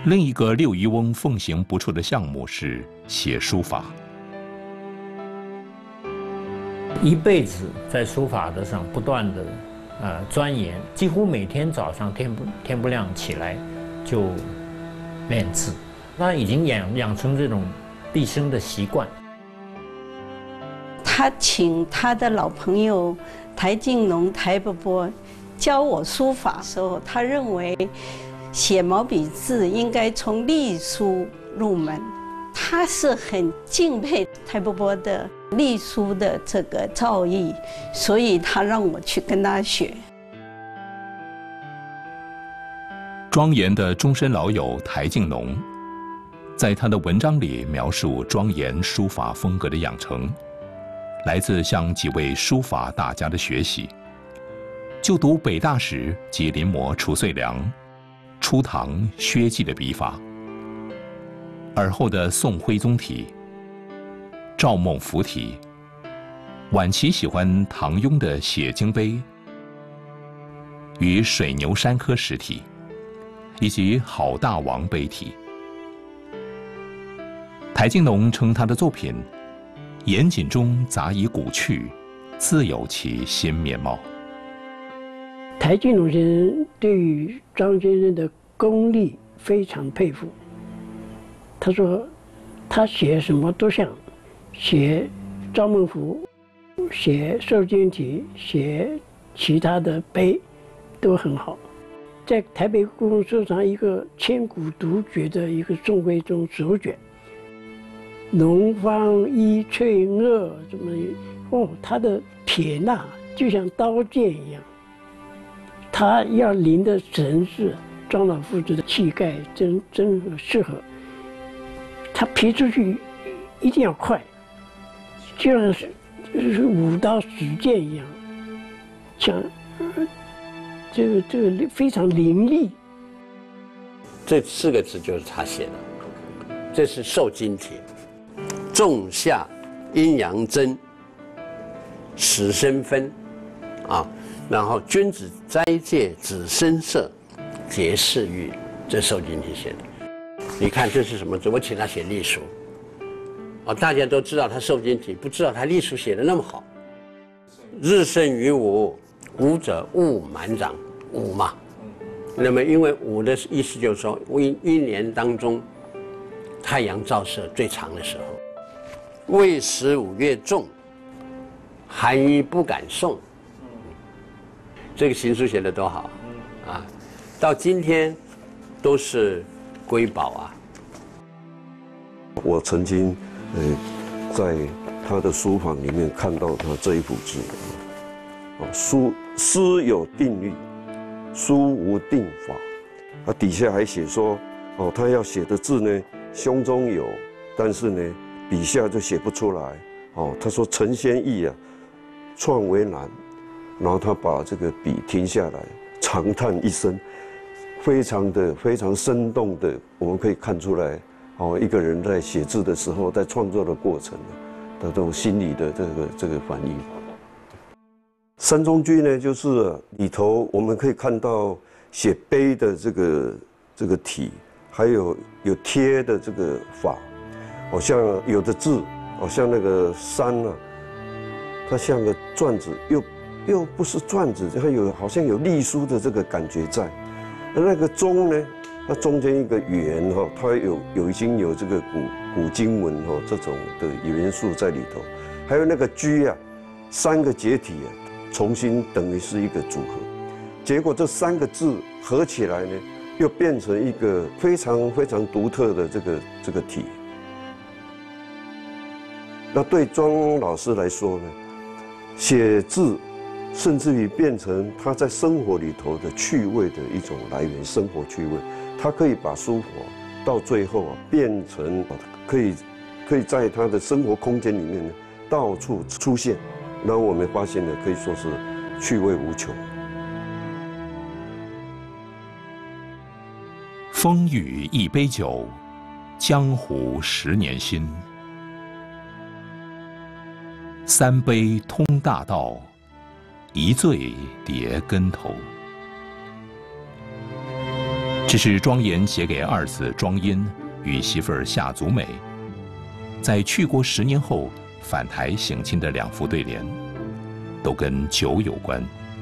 另一个六渔翁奉行不辍的项目是写书法。 一辈子在书法的上不断的钻研，几乎每天早上天不亮起来就练字，他已经养成这种毕生的习惯。 他请他的老朋友台静农、台伯伯教我书法的时候，他认为写毛笔字应该从隶书入门。他是很敬佩台伯伯的隶书的这个造诣，所以他让我去跟他学。 庄严的终身老友台静农，在他的文章里描述庄严书法风格的养成，来自向几位书法大家的学习。就读北大时即临摹褚遂良、初唐薛稷的笔法，尔后的宋徽宗体、赵孟頫体，晚期喜欢唐雍的写经碑与水牛山科石体，以及好大王碑体。台静农称他的作品严谨中杂以古趣，自有其新面貌。 台静农先生对于庄先生的功力非常佩服。他说，他写什么都像，写赵孟頫，写瘦金体，写其他的碑，都很好。在台北故宫收藏一个千古独绝的一个宋徽宗手卷，龙方一翠萼，怎么他的撇捺就像刀剑一样。他要临的神是庄老夫子的气概，真适合。他劈出去一定要快，就像是舞刀使剑一样，像这个非常凌厉。 这4个字就是他写的，这是瘦金体，仲夏阴阳针，始生分，然后君子斋戒子申色，节侍御，这瘦金体写的。你看这是什么字？我请他写隶书，大家都知道他瘦金体，不知道他隶书写得那么好。日生于午，午者雾满长，午嘛。那么因为午的意思就是说，一年当中太阳照射最长的时候。未时5月重，寒衣不敢送。这个行书写得多好啊！到今天都是瑰宝啊！ 我曾经在他的书房里面看到他这一幅字，诗有定律，书无定法。他底下还写说，他要写的字呢，胸中有，但是呢，笔下就写不出来。他说陈先义啊，创为难。然后他把这个笔停下来，长叹一声，非常生动的，我们可以看出来，一个人在写字的时候，在创作的过程的这种心理的这个反应。三中居呢，就是里头我们可以看到写碑的这个体，还有贴的这个法，好像有的字，好像那个山啊，它像个篆字，又不是篆字，它好像有隶书的这个感觉在。那个中呢，它中间一个圆它已经有这个古经文这种的元素在里头。还有那个居啊，3个结体啊，重新等于是一个组合。结果这3个字合起来呢，又变成一个非常独特的这个体。那对庄老师来说呢，写字甚至于变成他在生活里头的趣味的一种来源，生活趣味。他可以把书法到最后变成可以在他的生活空间里面呢到处出现，然后我们发现呢，可以说是趣味无穷。 风雨一杯酒，江湖10年新。3杯通大道，1醉跌跟头。 这是庄严写给二子庄殷与媳妇儿夏祖美，在去国10年后返台省亲的2副对联，都跟酒有关。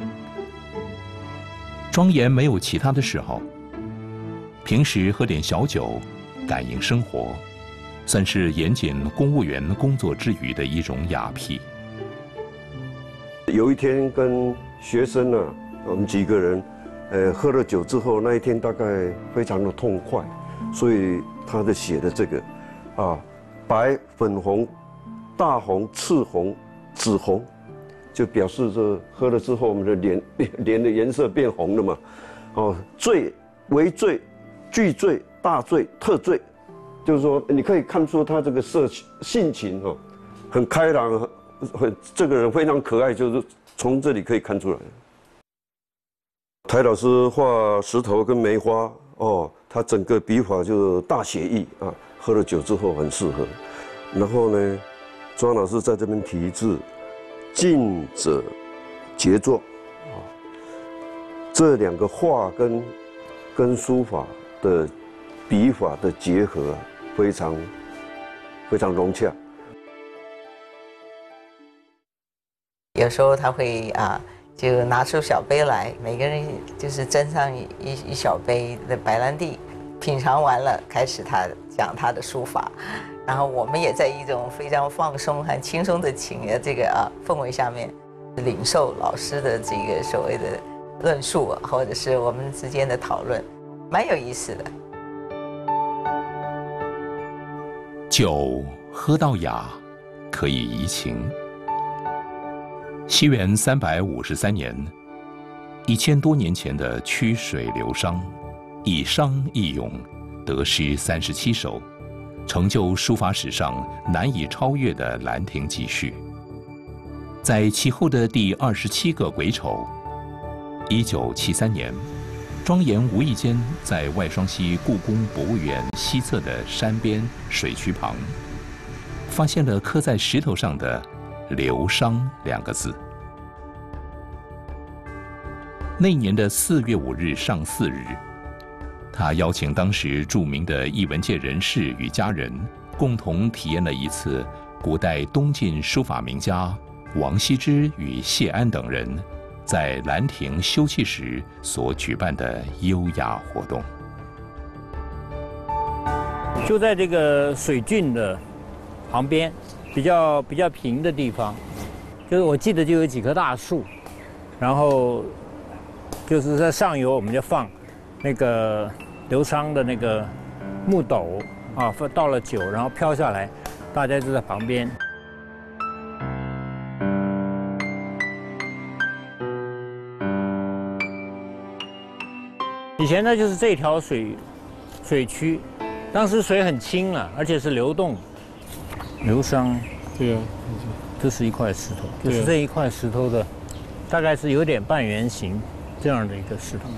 庄严没有其他的嗜好，平时喝点小酒，感应生活，算是严谨公务员工作之余的一种雅癖。 有一天跟学生呢，我们几个人，喝了酒之后，那一天大概非常的痛快，所以他的写的这个，白、粉红、大红、赤红、紫红，就表示这喝了之后，我们的脸的颜色变红了嘛。醉、微醉、巨醉、大醉、特醉，就是说你可以看出他这个性情很开朗，这个人非常可爱，就是从这里可以看出来。台老师画石头跟梅花他整个笔法就大写意啊，喝了酒之后很适合。然后呢，庄老师在这边题字，静者杰作这2个画跟书法的笔法的结合非常融洽。 有时候他会就拿出小杯来，每个人就是斟上一小杯的白兰地，品尝完了，开始他讲他的书法，然后我们也在一种非常放松、很轻松的这个氛围下面，领受老师的这个所谓的论述，或者是我们之间的讨论，蛮有意思的。 酒喝到哑，可以怡情。西元353年，1000多年前的曲水流觞，一觞一咏，得诗37首，成就书法史上难以超越的《兰亭集序》。在其后的第27个癸丑，1973年，庄严无意间在外双溪故宫博物院西侧的山边水渠旁，发现了刻在石头上的“流觞”2个字。那年的4月5日上巳日，他邀请当时著名的艺文界人士与家人，共同体验了一次古代东晋书法名家王羲之与谢安等人在兰亭休憩时所举办的优雅活动。 就在这个水郡的旁边，比较平的地方，就是我记得就有几棵大树，然后就是在上游我们就放那个流觞的那个木斗倒了酒，然后飘下来，大家就在旁边。以前呢，就是这条水渠，当时水很清了，而且是流动。流觞， 对啊， 这是一块石头，就是这一块石头的，大概是有点半圆形这样的一个石头。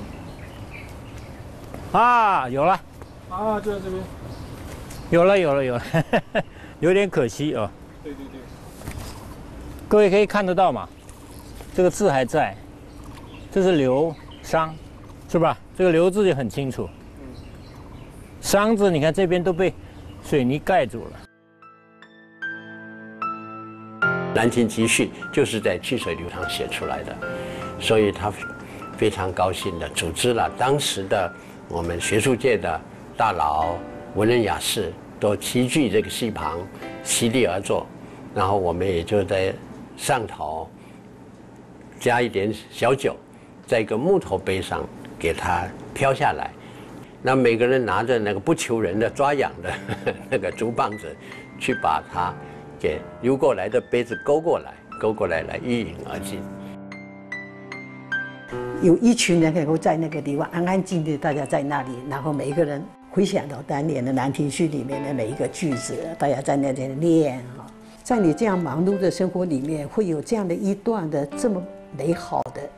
有了， 就在这边。 有了，有点可惜哦。 对。 各位可以看得到嘛？这个字还在，这是流觞，是吧？这个流字就很清楚。觞字你看这边都被水泥盖住了。 《兰亭集序》就是在曲水流觞写出来的，所以他非常高兴的组织了当时的我们学术界的大佬、文人雅士都齐聚这个溪旁，席地而坐，然后我们也就在上头加一点小酒，在一个木头杯上给它飘下来。那每个人拿着那个不求人的抓痒的那个竹棒子，去把它给流过来的杯子勾过来来一饮而尽。 有一群人能够在那个地方安安静静，大家在那里，然后每一个人回想到当年的《兰亭序》里面的每一个句子，大家在那里念在你这样忙碌的生活里面，会有这样的一段的这么美好的